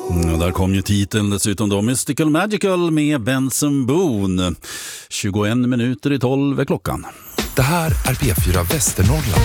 Och där kom ju titeln dessutom då, Mystical Magical med Benson Boone. 21 minuter i 12 är klockan. Det här är P4 Västernorrland.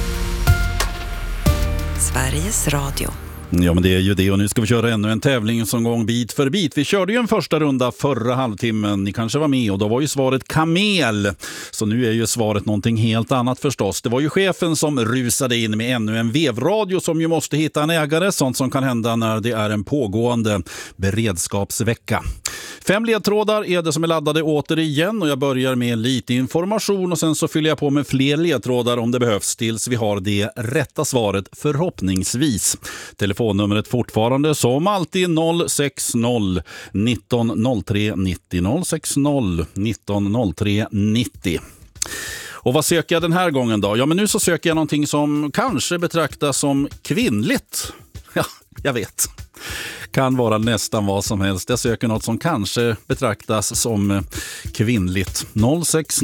Sveriges Radio. Ja, men det är ju det, och nu ska vi köra ännu en tävling som gång bit för bit. Vi körde ju en första runda förra halvtimmen, ni kanske var med, och då var ju svaret kamel. Så nu är ju svaret någonting helt annat förstås. Det var ju chefen som rusade in med ännu en vevradio som ju måste hitta en ägare, sånt som kan hända när det är en pågående beredskapsvecka. 5 ledtrådar är det som är laddade återigen, och jag börjar med lite information och sen så fyller jag på med fler ledtrådar om det behövs tills vi har det rätta svaret förhoppningsvis. Telefonnumret fortfarande som alltid 060 1903 90 060 1903 90. Och vad söker jag den här gången då? Ja, men nu så söker jag någonting som kanske betraktas som kvinnligt. Ja, jag vet. Kan vara nästan vad som helst. Jag söker något som kanske betraktas som kvinnligt. 060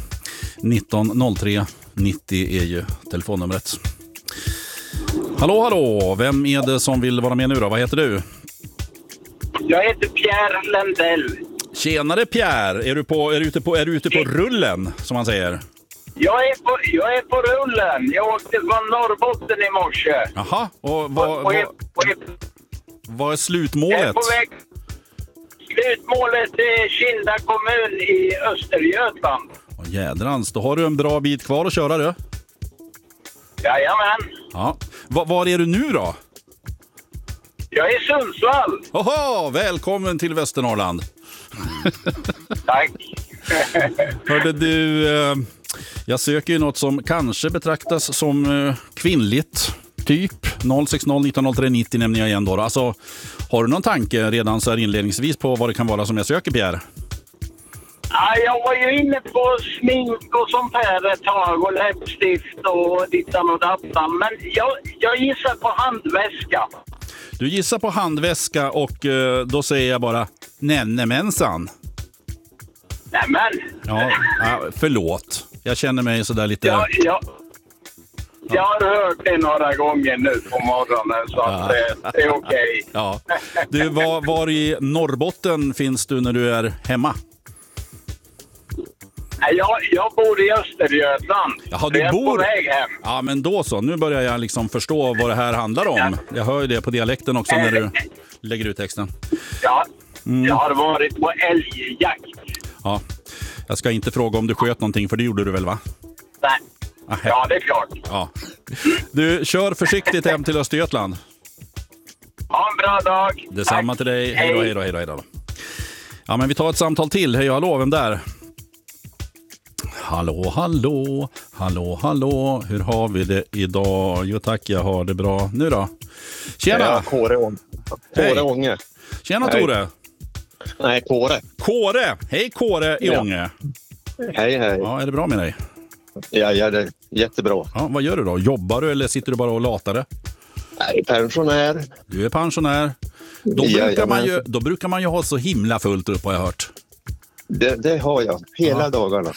1903 90 är ju telefonnumret. Hallå, hallå! Vem är det som vill vara med nu då? Vad heter du? Jag heter Pierre Lendell. Tjenare Pierre! Är du ute på rullen, som man säger? Jag är på rullen. Jag åkte från Norrbotten i morse. Jaha, och vad är slutmålet? Jag är på väg. Slutmålet är Kinda kommun i Östergötland. Jädrans, då har du en bra bit kvar att köra du. Jajamän. Ja. Var är du nu då? Jag är i Sundsvall. Oho, välkommen till Västernorrland. Tack. Hörde du, jag söker ju något som kanske betraktas som kvinnligt. Typ 060 1903 90 nämner jag igen då. Alltså, har du någon tanke redan så här inledningsvis på vad det kan vara som jag söker, Pierre? Ja, jag var ju inne på smink och sånt här ett tag och läppstift och dittan och dattan. Men jag gissar på handväska. Du gissar på handväska och då säger jag bara nämensan. Nämen. Ja, förlåt. Jag känner mig sådär lite... Jag har hört det några gånger nu på morgonen så att det är okej. Ja. Du, var i Norrbotten finns du när du är hemma? Jag bor i Östergötland. Jaha, du jag är bor... på väg hem. Ja, men då så. Nu börjar jag liksom förstå vad det här handlar om. Jag hör ju det på dialekten också när du lägger ut texten. Ja, jag har varit på älgjakt. Ja, jag ska inte fråga om du sköt någonting, för det gjorde du väl, va? Nej. Ja, det är klart. Ja. Du, kör försiktigt hem till Östergötland. Ha en bra dag. Detsamma till dig. Hej då. Ja, men vi tar ett samtal till. Hej och hallå, vem där? Hallå. Hur har vi det idag? Jo tack, jag har det bra. Nu då? Tjena! Ja, Kåre Ånge. Tjena Tore! Nej, Kåre. Hej Kåre i Ånge. Hej. Ja, är det bra med dig? Ja, det är jättebra. Ja, vad gör du då? Jobbar du eller sitter du bara och latar det? Jag är pensionär. Du är pensionär. Då brukar man ju ha så himla fullt upp, har jag hört. Det har jag hela dagarna.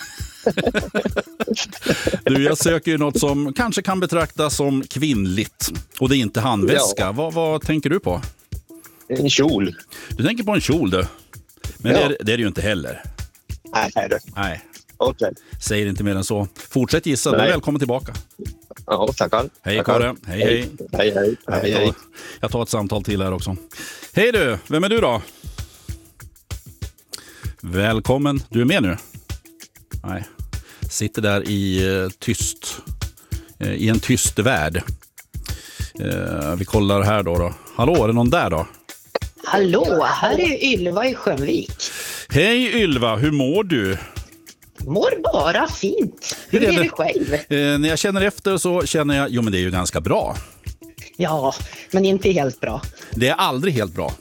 Du, jag söker ju något som kanske kan betraktas som kvinnligt. Och det är inte handväska. Ja. Vad tänker du på? En kjol. Du tänker på en kjol, du. Men det är det ju inte heller. Nej. Okej. Säger inte mer än så. Fortsätt gissa. Du är välkommen tillbaka. Ja, tackar. Hej Kåre. Hej. Jag tar ett samtal till här också. Hej du, vem är du då? Välkommen. Du är med nu? Nej. Sitter där i en tyst värld. Vi kollar här då. Hallå, är det någon där då? Hallå, här är Ylva i Sjönvik. Hej Ylva, hur mår du? Mår bara fint. Hur är det själv? När jag känner efter så känner jag, men det är ju ganska bra. Ja, men inte helt bra. Det är aldrig helt bra.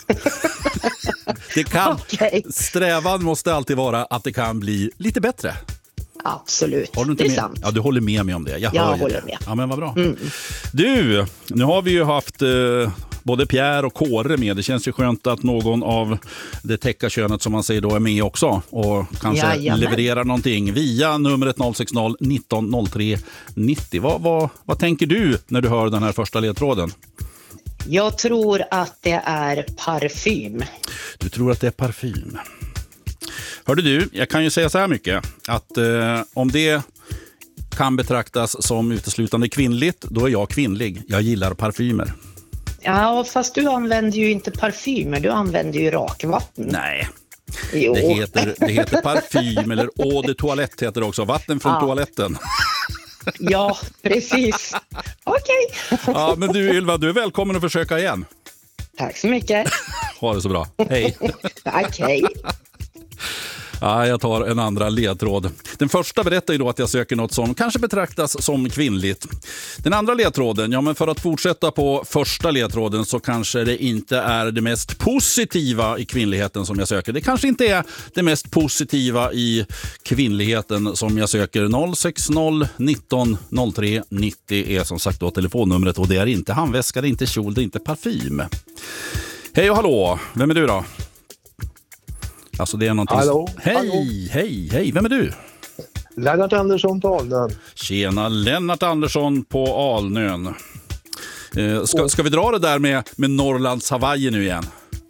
Strävan måste alltid vara att det kan bli lite bättre. Absolut, det är sant. Ja, du håller med mig om det. Jag håller med. Ja, men vad bra. Du, nu har vi ju haft både Pierre och Kåre med. Det känns ju skönt att någon av det täckarkönet som man säger då är med också och kanske levererar någonting via numret 060 1903 90. Vad tänker du när du hör den här första ledtråden? Jag tror att det är parfym. Du tror att det är parfym. Hörde du, jag kan ju säga så här mycket. Att om det kan betraktas som uteslutande kvinnligt, då är jag kvinnlig. Jag gillar parfymer. Ja, fast du använder ju inte parfymer, du använder ju rakvatten. Nej. Jo. Det heter parfym eller eau de toilette heter det också. Vatten från toaletten. Ja, precis. Okej. Ja, men du Ylva, du är välkommen att försöka igen. Tack så mycket. Ha det så bra. Hej. Okej. Ja, jag tar en andra ledtråd. Den första berättar ju då att jag söker något som kanske betraktas som kvinnligt. Den andra ledtråden, ja men för att fortsätta på första ledtråden så kanske det inte är det mest positiva i kvinnligheten som jag söker. Det kanske inte är det mest positiva i kvinnligheten som jag söker. 060 19 03 90 är som sagt då telefonnumret och det är inte handväska, det är inte kjol, det är inte parfym. Hej och hallå, vem är du då? Alltså det är någonting... Hallå? Hej, vem är du? Lennart Andersson på Alnön. Tjena, Lennart Andersson på Alnön. Ska vi dra det där med Norrlands Hawaii nu igen?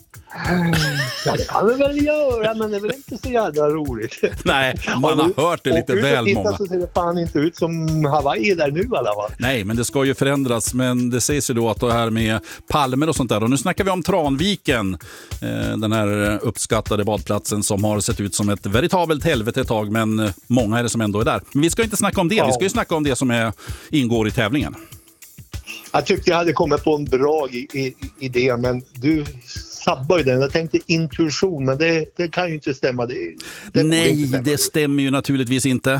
Ja, det kan vi väl göra, men det är väl inte så jävla roligt. Nej, man har hört det lite väl många. Så ser det fan inte ut som Hawaii där nu i alla fall. Nej, men det ska ju förändras. Men det sägs ju då att det här med palmer och sånt där. Och nu snackar vi om Tranviken. Den här uppskattade badplatsen som har sett ut som ett veritabelt helvete ett tag. Men många är det som ändå är där. Men vi ska inte snacka om det. Ja. Vi ska ju snacka om det som ingår i tävlingen. Jag tyckte jag hade kommit på en bra idé, men du sabbar ju den. Jag tänkte intuition, men det kan ju inte stämma. Nej, det stämmer ju naturligtvis inte.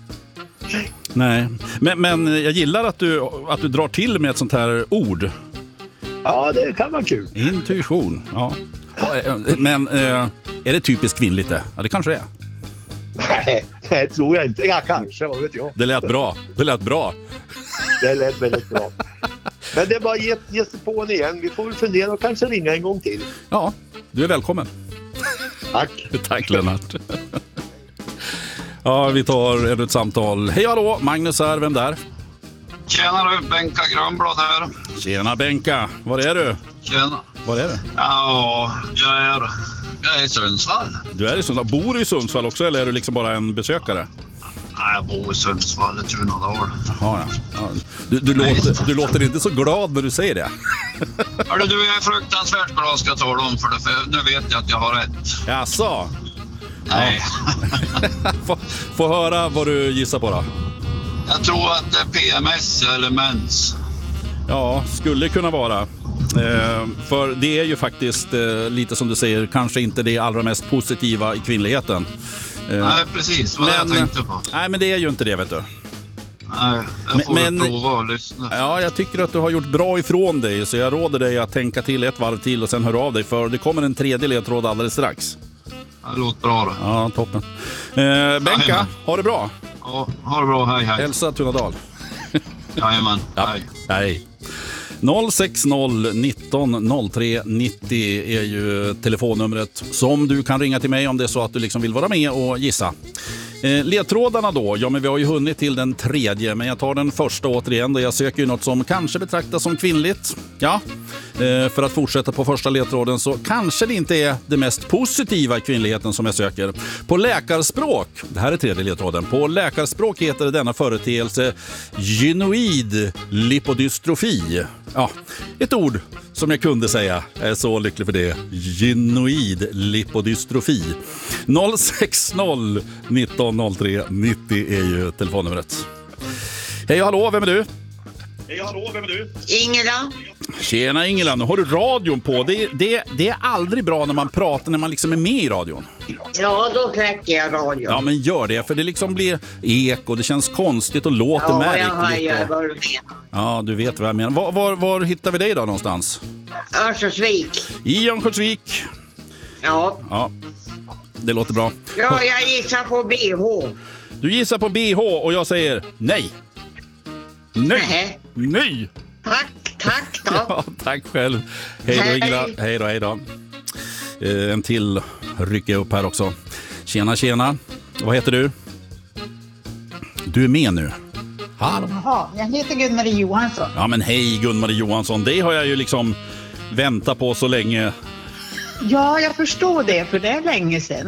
Nej, men jag gillar att du drar till med ett sånt här ord. Ja, det kan vara kul. Intuition, ja. Men är det typiskt kvinnligt det? Ja, det kanske det är. Nej, det tror jag inte. Ja, kanske, vad vet jag. Det lät bra. Det lät väldigt bra. Men det är bara att ge sig på den igen. Vi får väl fundera och kanske ringa en gång till. Ja, du är välkommen. Tack. Tack Lennart. Ja, vi tar ett samtal. Hej hallå, Magnus här, vem där? Tjena du, Benka Grönblad här. Tjena Benka, var är du? Tjena. Var är du? Ja, jag är i Sundsvall. Du är i Sundsvall. Bor du i Sundsvall också eller är du liksom bara en besökare? Nej, jag bor i Sundsvall, i Tunadal. Jaha, ja. Du låter inte så glad när du säger det. Hörru du, jag är fruktansvärt glad ska jag tala om för det, för nu vet jag att jag har rätt. Jaså? Nej. Ja. Få höra vad du gissar på då. Jag tror att det är PMS eller mens. Ja, skulle kunna vara. För det är ju faktiskt lite som du säger, kanske inte det allra mest positiva i kvinnligheten. Nej, precis. Vad jag tänkte på. Nej, men det är ju inte det, vet du. Nej, jag får prova och lyssna. Ja, jag tycker att du har gjort bra ifrån dig. Så jag råder dig att tänka till ett varv till och sen höra av dig. För det kommer en tredje ledtråd alldeles strax. Det låter bra då. Ja, toppen. Benka, ha det bra. Ja, ha det bra. Hej. Hälsa Tunadal. Jajamän. Ja. Hej. 060 19 03 90 är ju telefonnumret som du kan ringa till mig om det är så att du liksom vill vara med och gissa. Ledtrådarna då, ja men vi har ju hunnit till den tredje, men jag tar den första återigen då jag söker ju något som kanske betraktas som kvinnligt. Ja, för att fortsätta på första ledtråden så kanske det inte är det mest positiva i kvinnligheten som jag söker. På läkarspråk, det här är tredje ledtråden, på läkarspråk heter denna företeelse gynoid lipodystrofi. Ja, ett ord som jag kunde säga. Jag är så lycklig för det. Gynoid lipodystrofi. 060 19 03 90 är ju telefonnumret. Hej och hallå, vem är du? Ingela. Tjena Ingela, nu har du radion på. Det är aldrig bra när man pratar när man liksom är med i radion. Ja, då knäcker jag radion. Ja, men gör det, för det liksom blir eko, det känns konstigt och låter märkligt. Ja, vad du menar. Ja, du vet vad jag menar. Var hittar vi dig då någonstans? Örnsköldsvik. I Örnsköldsvik. Ja. Ja, det låter bra. Ja, jag gissar på BH. Du gissar på BH och jag säger nej. Nej. Nej. Tack då. Ja, tack själv. Hej då Ingela. Hej då. En till rycker jag upp här också. Tjena. Vad heter du? Du är med nu. Hallå. Jaha, jag heter Gun-Marie Johansson. Ja, men hej Gun-Marie Johansson. Det har jag ju liksom väntat på så länge. Ja, jag förstår det, för det är länge sedan.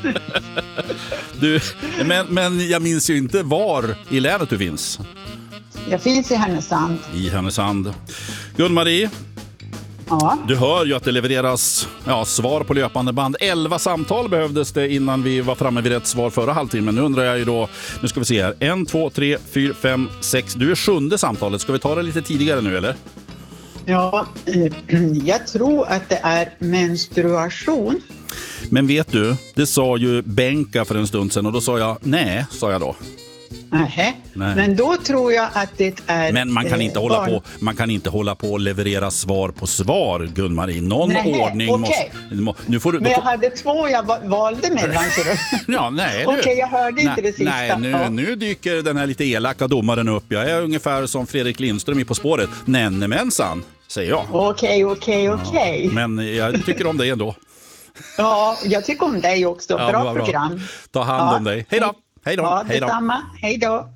Du, men jag minns ju inte var i länet du finns. Jag finns i Härnösand. I Härnösand. Gun-Marie, Ja. du hör ju att det levereras svar på löpande band. 11 samtal behövdes det innan vi var framme vid rätt svar förra halvtimmen. Nu undrar jag ju då, nu ska vi se här. 1, 2, 3, 4, 5, 6. Du är 7:e samtalet. Ska vi ta det lite tidigare nu eller? Ja, jag tror att det är menstruation. Men vet du, det sa ju Benka för en stund sedan och då sa jag nej, sa jag då. Nej. Men då tror jag att det är... Men man kan inte hålla på och leverera svar på svar, Gun-Marie. Någon ordning okay. måste... Nu får du, men jag hade 2 jag valde mellan. Ja, nej. Okej, jag hörde inte det sista. Nej, nu dyker den här lite elaka domaren upp. Jag är ungefär som Fredrik Lindström i På spåret. Nännemensan, säger jag. Okej. Men jag tycker om dig ändå. Ja, jag tycker om dig också. Bra program. Ta hand om dig. Hej då. Hej då. Ja, detsamma. Hej då.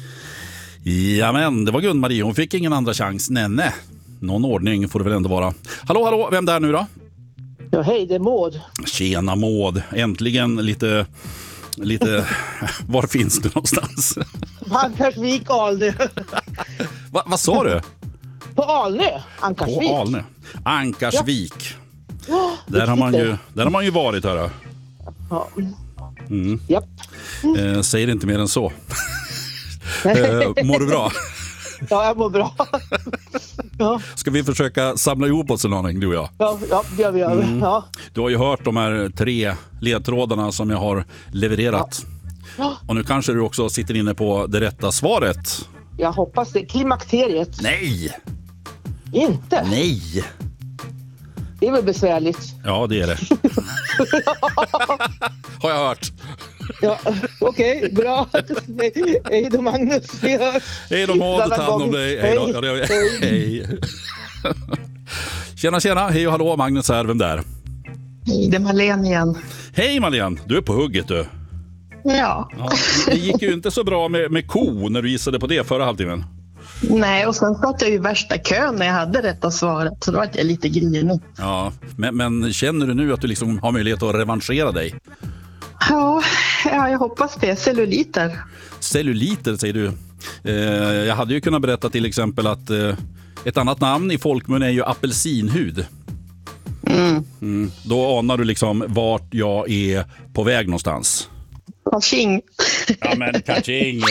Ja, men det var Gun-Marie. Hon fick ingen andra chans. Nej. Någon ordning får det väl ändå vara. Hallå, vem där nu då? Ja, hej, det är Maud. Tjena Maud. Äntligen lite... Var finns du någonstans? Ankarsvik, Alnö. Vad sa du? På Alnö. Ankarsvik. På Alnö. Ankarsvik. Ja, där har man ju varit här. Ja. Japp. Säger inte mer än så. Mår du bra? Ja, jag mår bra. Ja. Ska vi försöka samla ihop oss en aning, du och jag? Ja, det gör vi. Ja. Du har ju hört de här 3 ledtrådarna som jag har levererat. Ja. Och nu kanske du också sitter inne på det rätta svaret. Jag hoppas det. Klimakteriet. Nej! Inte? Nej! Det är väl besvärligt. Ja, det är det. Har jag hört. Ja, okej, bra. Hej då Magnus. Hej då Maud, ta hand om dig. Hej då. Hej. Tjena. Hej och hallå, Magnus här. Vem där? Hej, det är Marlene igen. Hej Marlene, du är på hugget du. Ja. Det gick ju inte så bra med ko när du gissade på det förra halvtimmen. Nej, och sen satt jag i värsta kön när jag hade rätta svaret. Så då var jag lite grinig. Ja, men känner du nu att du liksom har möjlighet att revanschera dig? Ja, jag hoppas det. Celluliter. Celluliter säger du. Jag hade ju kunnat berätta till exempel att ett annat namn i folkmun är ju apelsinhud. Då anar du liksom vart jag är på väg någonstans. Kaching. Ja, men kaching.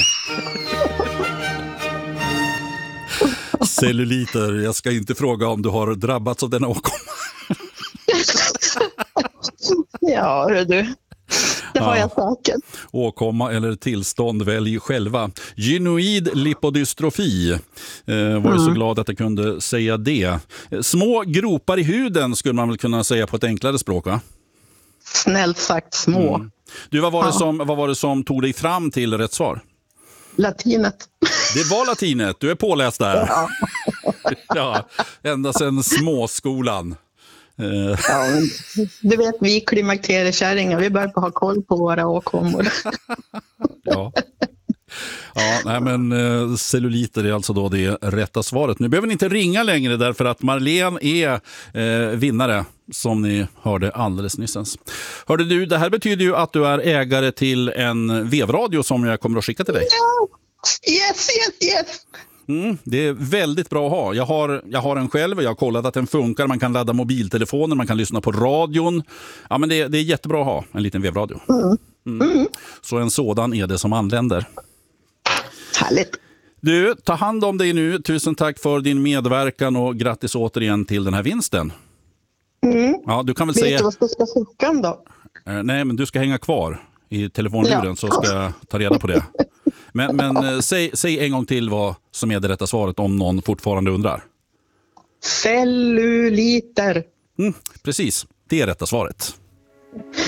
Celluliter. Jag ska inte fråga om du har drabbats av denna åkomma. Ja, du. Det har jag säkert. Åkomma eller tillstånd, välj själva. Gynoid lipodystrofi. Var så glad att jag kunde säga det. Små gropar i huden skulle man väl kunna säga på ett enklare språk, va? Snällt sagt små. Du, vad var det som tog dig fram till rätt svar? Latinet. Det var latinet. Du är påläst där. Ja, ända sedan småskolan. Ja, du vet, vi klimakteriekärringar, vi börjar på ha koll på våra åkommor. Ja, nej, men celluliter är alltså då det rätta svaret. Nu behöver ni inte ringa längre därför att Marlene är vinnare, som ni hörde alldeles nyss. Hörde du, det här betyder ju att du är ägare till en vevradio som jag kommer att skicka till dig. Yes. Det är väldigt bra att ha. Jag har en själv, jag har kollat att den funkar. Man kan ladda mobiltelefoner, man kan lyssna på radion. Ja, men det är jättebra att ha en liten vevradio. Så en sådan är det som anländer. Härligt. Du, ta hand om dig nu. Tusen tack för din medverkan och grattis återigen till den här vinsten. Ja, du kan väl säga... Vet du vad ska funka då? Nej, men du ska hänga kvar i telefonluren så ska jag ta reda på det. Men säg en gång till vad som är det rätta svaret om någon fortfarande undrar. Celluliter. Precis, det är rätta svaret.